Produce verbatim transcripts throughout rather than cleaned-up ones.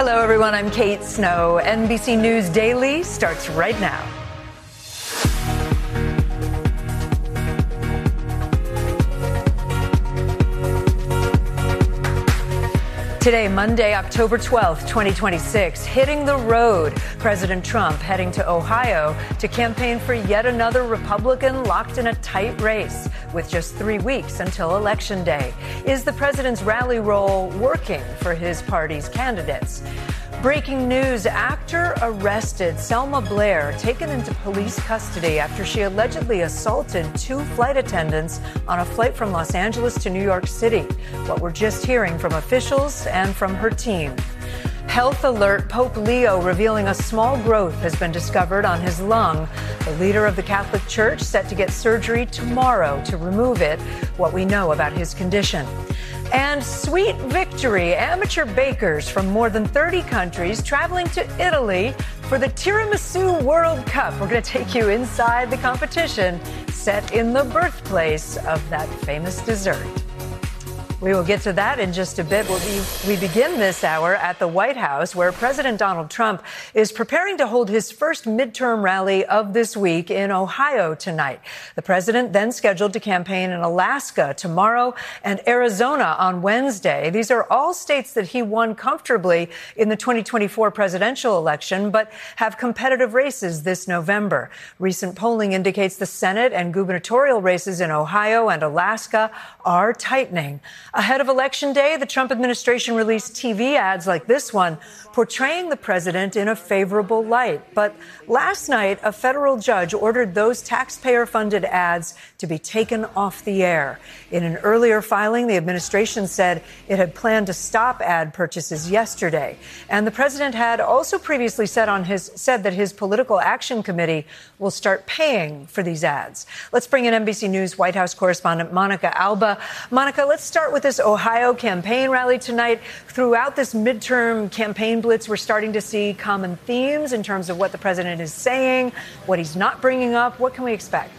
Hello, everyone. I'm Kate Snow. N B C News Daily starts right now. Today, Monday, October twelfth, twenty twenty-six, hitting the road. President Trump heading to Ohio to campaign for yet another Republican locked in a tight race with just three weeks until Election Day. Is the president's rally role working for his party's candidates? Breaking news, actor arrested, Selma Blair taken into police custody after she allegedly assaulted two flight attendants on a flight from Los Angeles to New York City. What we're just hearing from officials and from her team. Health alert, Pope Leo revealing a small growth has been discovered on his lung. The leader of the Catholic Church set to get surgery tomorrow to remove it. What we know about his condition. And sweet victory, amateur bakers from more than thirty countries traveling to Italy for the Tiramisu World Cup. We're going to take you inside the competition set in the birthplace of that famous dessert. We will get to that in just a bit. We'll be, we begin this hour at the White House, where President Donald Trump is preparing to hold his first midterm rally of this week in Ohio tonight. The president then scheduled to campaign in Alaska tomorrow and Arizona on Wednesday. These are all states that he won comfortably in the twenty twenty-four presidential election, but have competitive races this November. Recent polling indicates the Senate and gubernatorial races in Ohio and Alaska are tightening. Ahead of Election Day, the Trump administration released T V ads like this one, portraying the president in a favorable light. But last night, a federal judge ordered those taxpayer-funded ads to be taken off the air. In an earlier filing, the administration said it had planned to stop ad purchases yesterday. And the president had also previously said on his said that his political action committee will start paying for these ads. Let's bring in N B C News White House correspondent Monica Alba. Monica, let's start with this Ohio campaign rally tonight. Throughout this midterm campaign blitz, we're starting to see common themes in terms of what the president is saying, what he's not bringing up. What can we expect?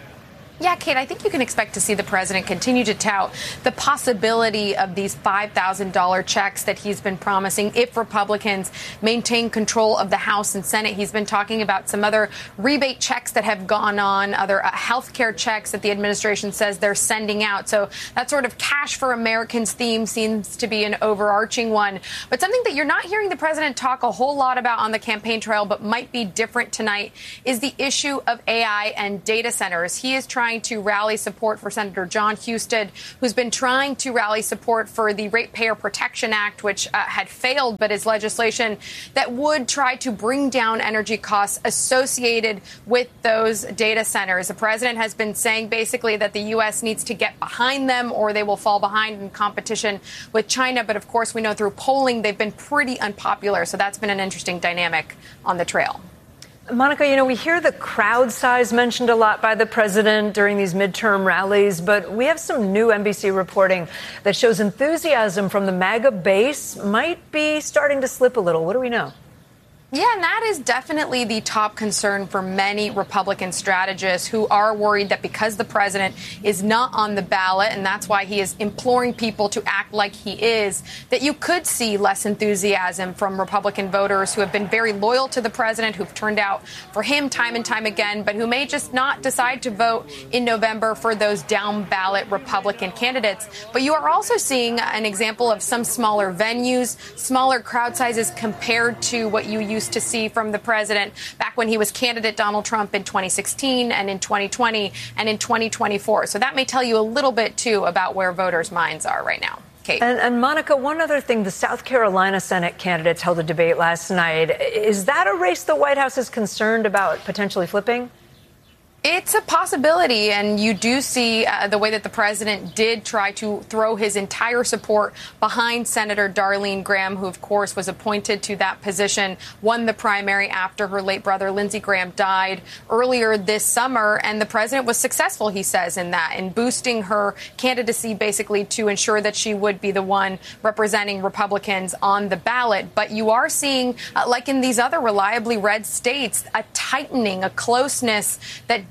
Yeah, Kate, I think you can expect to see the president continue to tout the possibility of these five thousand dollars checks that he's been promising if Republicans maintain control of the House and Senate. He's been talking about some other rebate checks that have gone on, other uh, health care checks that the administration says they're sending out. So that sort of cash for Americans theme seems to be an overarching one. But something that you're not hearing the president talk a whole lot about on the campaign trail, but might be different tonight, is the issue of A I and data centers. He is trying to rally support for Senator John Husted, who's been trying to rally support for the Ratepayer Protection Act, which uh, had failed, but is legislation that would try to bring down energy costs associated with those data centers. The president has been saying basically that the U S needs to get behind them or they will fall behind in competition with China. But of course, we know through polling they've been pretty unpopular. So that's been an interesting dynamic on the trail. Monica, you know, we hear the crowd size mentioned a lot by the president during these midterm rallies, but we have some new N B C reporting that shows enthusiasm from the MAGA base might be starting to slip a little. What do we know? Yeah, and that is definitely the top concern for many Republican strategists who are worried that because the president is not on the ballot, and that's why he is imploring people to act like he is, that you could see less enthusiasm from Republican voters who have been very loyal to the president, who've turned out for him time and time again, but who may just not decide to vote in November for those down-ballot Republican candidates. But you are also seeing an example of some smaller venues, smaller crowd sizes compared to what you used to see from the president back when he was candidate Donald Trump in twenty sixteen and in twenty twenty and in twenty twenty-four. So that may tell you a little bit, too, about where voters' minds are right now. Kate. And, and Monica, one other thing, the South Carolina Senate candidates held a debate last night. Is that a race the White House is concerned about potentially flipping? It's a possibility, and you do see uh, the way that the president did try to throw his entire support behind Senator Darlene Graham, who, of course, was appointed to that position, won the primary after her late brother Lindsey Graham died earlier this summer. And the president was successful, he says, in that, in boosting her candidacy basically to ensure that she would be the one representing Republicans on the ballot. But you are seeing, uh, like in these other reliably red states, a tightening, a closeness that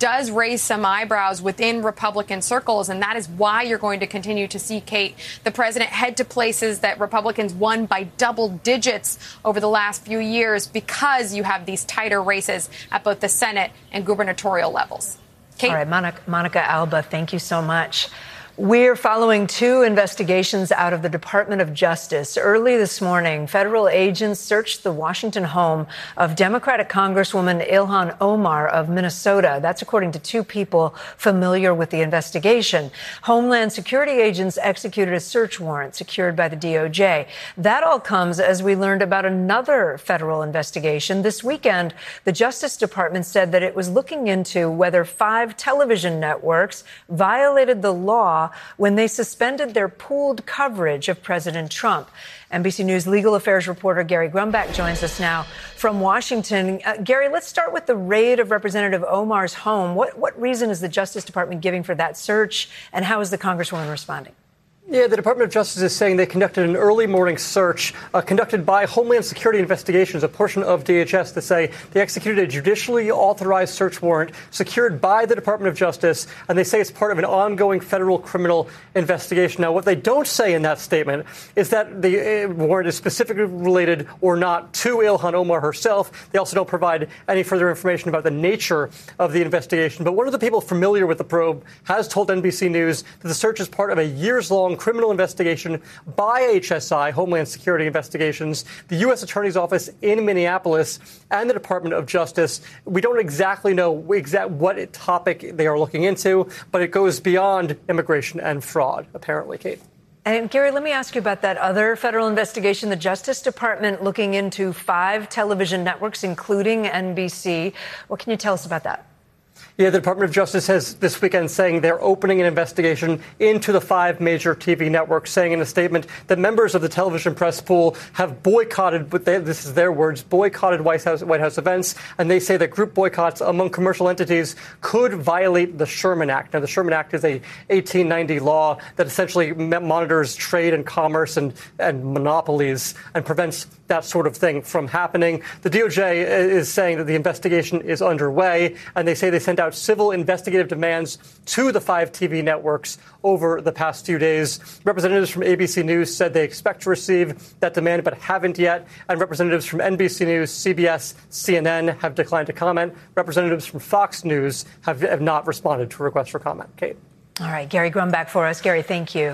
does raise some eyebrows within Republican circles. And that is why you're going to continue to see, Kate, the president head to places that Republicans won by double digits over the last few years, because you have these tighter races at both the Senate and gubernatorial levels. Kate? All right, Monica, Monica Alba, thank you so much. We're following two investigations out of the Department of Justice. Early this morning, federal agents searched the Washington home of Democratic Congresswoman Ilhan Omar of Minnesota. That's according to two people familiar with the investigation. Homeland Security agents executed a search warrant secured by the D O J. That all comes as we learned about another federal investigation. This weekend, the Justice Department said that it was looking into whether five television networks violated the law when they suspended their pooled coverage of President Trump. N B C News legal affairs reporter Gary Grumbach joins us now from Washington. Uh, Gary, let's start with the raid of Representative Omar's home. What, what reason is the Justice Department giving for that search, and how is the Congresswoman responding? Yeah, the Department of Justice is saying they conducted an early morning search uh, conducted by Homeland Security Investigations, a portion of D H S, to say they executed a judicially authorized search warrant secured by the Department of Justice, and they say it's part of an ongoing federal criminal investigation. Now, what they don't say in that statement is that the uh, warrant is specifically related or not to Ilhan Omar herself. They also don't provide any further information about the nature of the investigation. But one of the people familiar with the probe has told N B C News that the search is part of a years-long criminal investigation by H S I, Homeland Security Investigations, the U S Attorney's Office in Minneapolis, and the Department of Justice. We don't exactly know exact what topic they are looking into, but it goes beyond immigration and fraud, apparently, Kate. And Gary, let me ask you about that other federal investigation, the Justice Department looking into five television networks, including N B C. What can you tell us about that? Yeah, the Department of Justice has this weekend saying they're opening an investigation into the five major T V networks, saying in a statement that members of the television press pool have boycotted, but they, this is their words, boycotted White House, White House events. And they say that group boycotts among commercial entities could violate the Sherman Act. Now, the Sherman Act is a eighteen ninety law that essentially monitors trade and commerce and, and monopolies and prevents that sort of thing from happening. The D O J is saying that the investigation is underway, and they say they sent out civil investigative demands to the five T V networks over the past few days. Representatives from A B C News said they expect to receive that demand, but haven't yet. And representatives from N B C News, C B S, C N N have declined to comment. Representatives from Fox News have, have not responded to a request for comment. Kate. All right, Gary Grumbach for us. Gary, thank you.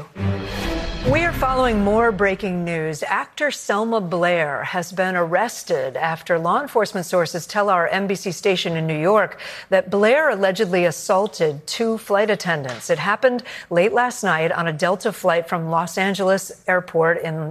We are following more breaking news. Actor Selma Blair has been arrested after law enforcement sources tell our N B C station in New York that Blair allegedly assaulted two flight attendants. It happened late last night on a Delta flight from Los Angeles Airport in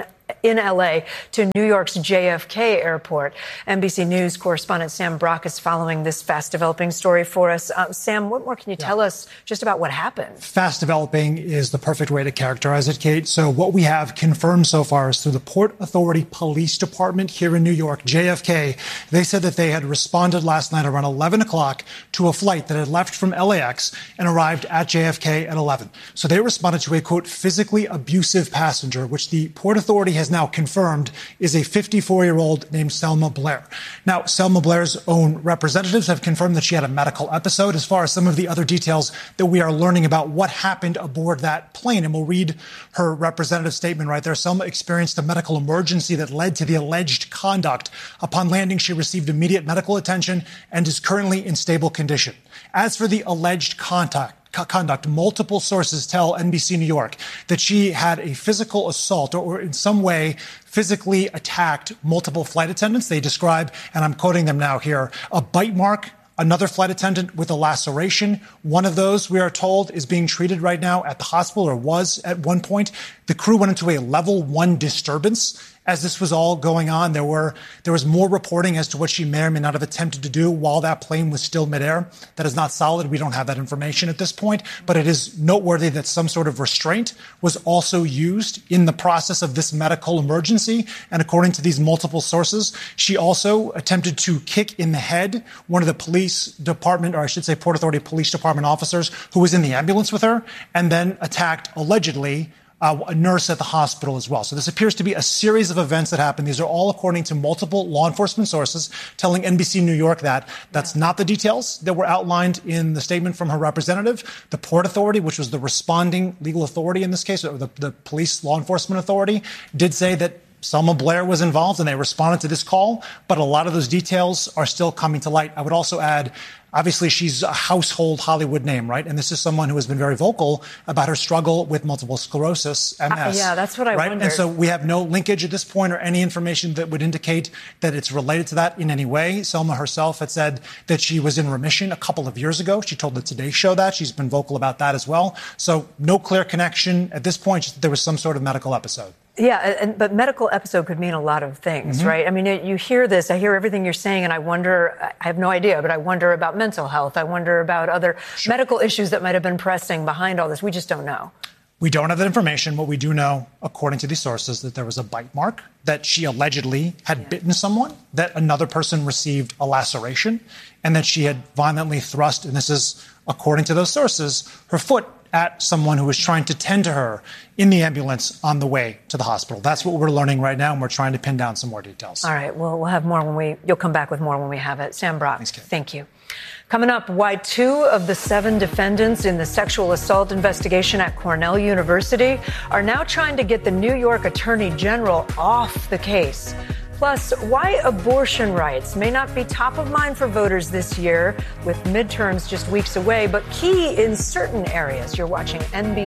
in L A to New York's J F K Airport. N B C News correspondent Sam Brock is following this fast-developing story for us. Uh, Sam, what more can you yeah. tell us just about what happened? Fast-developing is the perfect way to characterize it, Kate. So what we have confirmed so far is through the Port Authority Police Department here in New York, J F K. They said that they had responded last night around eleven o'clock to a flight that had left from L A X and arrived at J F K at eleven. So they responded to a, quote, physically abusive passenger, which the Port Authority has now confirmed is a fifty-four-year-old named Selma Blair. Now, Selma Blair's own representatives have confirmed that she had a medical episode. As far as some of the other details that we are learning about what happened aboard that plane, and we'll read her representative statement right there. Selma experienced a medical emergency that led to the alleged conduct. Upon landing, she received immediate medical attention and is currently in stable condition. As for the alleged contact, conduct, multiple sources tell N B C New York that she had a physical assault or, or in some way physically attacked multiple flight attendants. They describe, and I'm quoting them now here, a bite mark, another flight attendant with a laceration. One of those, we are told, is being treated right now at the hospital, or was at one point. The crew went into a level one disturbance. As this was all going on, there were there was more reporting as to what she may or may not have attempted to do while that plane was still midair. That is not solid. We don't have that information at this point, but it is noteworthy that some sort of restraint was also used in the process of this medical emergency. And according to these multiple sources, she also attempted to kick in the head one of the police department, or I should say Port Authority Police Department officers who was in the ambulance with her, and then attacked, allegedly, uh, a nurse at the hospital as well. So this appears to be a series of events that happened. These are all according to multiple law enforcement sources telling N B C New York that. That's yeah. not the details that were outlined in the statement from her representative. The Port Authority, which was the responding legal authority in this case, or the, the police law enforcement authority, did say that Selma Blair was involved and they responded to this call, but a lot of those details are still coming to light. I would also add, obviously, she's a household Hollywood name, right? And this is someone who has been very vocal about her struggle with multiple sclerosis, M S. Uh, yeah, that's what I right? wondered. And so we have no linkage at this point or any information that would indicate that it's related to that in any way. Selma herself had said that she was in remission a couple of years ago. She told the Today Show that. She's been vocal about that as well. So no clear connection at this point, just that there was some sort of medical episode. Yeah, and, but medical episode could mean a lot of things, mm-hmm. right? I mean, it, you hear this, I hear everything you're saying, and I wonder, I have no idea, but I wonder about mental health. I wonder about other sure. medical issues that might have been pressing behind all this. We just don't know. We don't have that information. What we do know, according to these sources, that there was a bite mark, that she allegedly had yeah. bitten someone, that another person received a laceration, and that she had violently thrust, and this is according to those sources, her foot at someone who was trying to tend to her in the ambulance on the way to the hospital. That's what we're learning right now, and we're trying to pin down some more details. All right. Well, we'll have more when we, you'll come back with more when we have it. Sam Brock, Thanks, Kate. Thank you. Coming up, why two of the seven defendants in the sexual assault investigation at Cornell University are now trying to get the New York Attorney General off the case. Plus, why abortion rights may not be top of mind for voters this year, with midterms just weeks away, but key in certain areas. You're watching N B C.